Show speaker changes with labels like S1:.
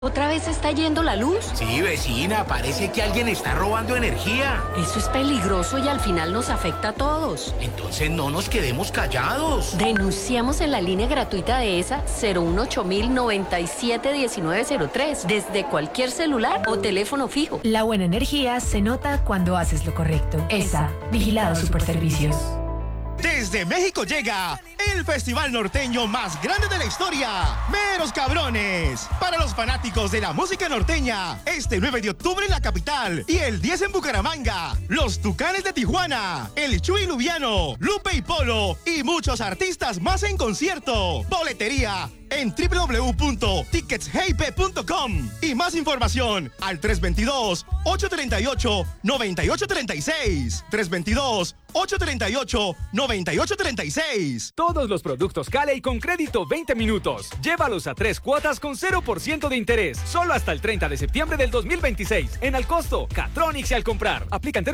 S1: ¿Otra vez está yendo la luz?
S2: Sí, vecina, parece que alguien está robando energía.
S1: Eso es peligroso y al final nos afecta a todos.
S2: Entonces no nos quedemos callados.
S1: Denunciamos en la línea gratuita de ESA 018-097-1903 desde cualquier celular o teléfono fijo.
S3: La buena energía se nota cuando haces lo correcto. ESA, Vigilado Superservicios.
S4: Desde México llega el festival norteño más grande de la historia, Meros Cabrones. Para los fanáticos de la música norteña, este 9 de octubre en la capital y el 10 en Bucaramanga, los Tucanes de Tijuana, el Chuy Lubiano, Lupe y Polo y muchos artistas más en concierto. Boletería en www.ticketshype.com y más información al 322-838-9836. 322-838-9836.
S5: Todos los productos Cali con crédito 20 minutos. Llévalos a 3 cuotas con 0% de interés. Solo hasta el 30 de septiembre del 2026. En Alcosto, Catronics y al comprar. Aplican